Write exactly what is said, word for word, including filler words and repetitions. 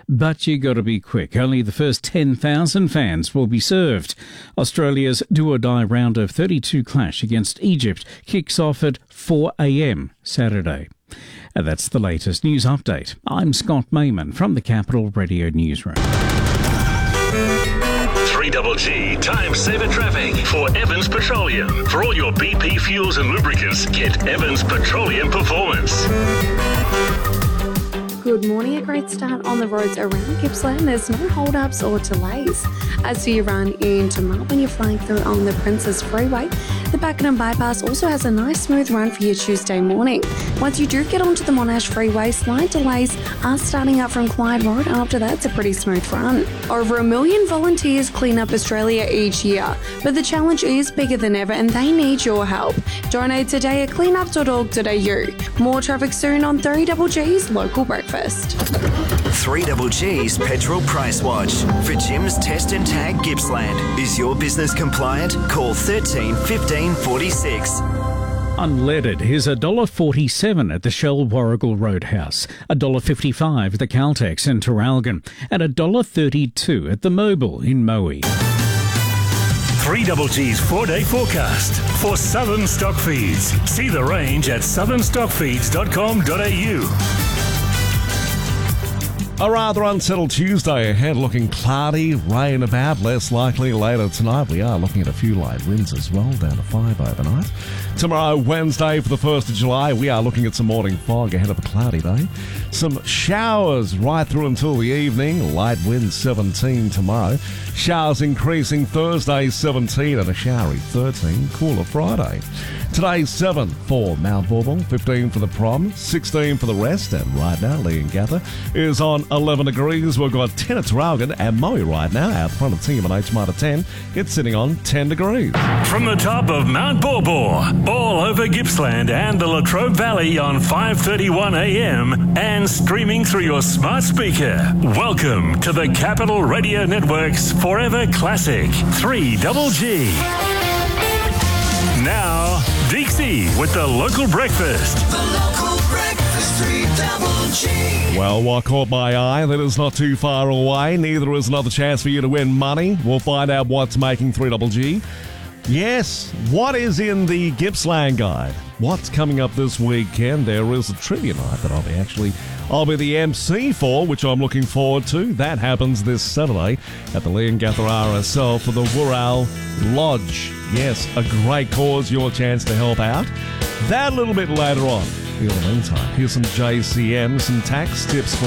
but you got to be quick. Only the first ten thousand fans will be served. Australia's do-or-die round of thirty-two clash against Egypt kicks off at four a.m. Saturday. And that's the latest news update. I'm Scott Mayman from the Capital Radio Newsroom. three G Time Saver Traffic for Evans Petroleum. For all your B P fuels and lubricants, get Evans Petroleum Performance. Good morning. A great start on the roads around Gippsland. There's no hold-ups or delays. As you run into Melbourne, you're flying through on the Princes Freeway. The Pakenham Bypass also has a nice smooth run for your Tuesday morning. Once you do get onto the Monash Freeway, slight delays are starting up from Clyde Road. After that, it's a pretty smooth run. Over a million volunteers clean up Australia each year, but the challenge is bigger than ever and they need your help. Donate today at cleanup dot org dot a u. More traffic soon on three G's Local Breakfast. three G's Petrol Price Watch. For Jim's Test and Tag Gippsland. Is your business compliant? Call thirteen fifteen forty-six. Unleaded is one dollar forty-seven at the Shell Warrigal Roadhouse, one dollar fifty-five at the Caltex in Traralgon, and one dollar thirty-two at the Mobile in Moe. three G's four-day forecast for Southern Stock Feeds. See the range at southern stock feeds dot com dot a u. A rather unsettled Tuesday ahead, looking cloudy, rain about, less likely later tonight. We are looking at a few light winds as well, down to five overnight. Tomorrow, Wednesday, for the first of July, we are looking at some morning fog ahead of a cloudy day. Some showers right through until the evening, light winds seventeen tomorrow. Showers increasing Thursday, seventeen, and a showery thirteen, cooler Friday. Today, seven for Mount Bauble, fifteen for the Prom, sixteen for the rest, and right now, Leongatha is on eleven degrees. We've got ten at Traralgon and Moe right now, out front of T M and H Marta ten. It's sitting on ten degrees. From the top of Mount Bauble, all over Gippsland and the Latrobe Valley on five thirty-one a.m. and streaming through your smart speaker. Welcome to the Capital Radio Network's Forever Classic three G. Now, Dixie with the Local Breakfast. The Local Breakfast, three G. Well, what caught my eye that is not too far away, neither is another chance for you to win money. We'll find out what's making three G. Yes, what is in the Gippsland Guide? What's coming up this weekend? There is a trivia night that I'll be actually, I'll be the M C for, which I'm looking forward to. That happens this Saturday at the Leongatha R S L for the Wirral Lodge. Yes, a great cause, your chance to help out. That a little bit later on. In the meantime, here's some J C M, some tax tips for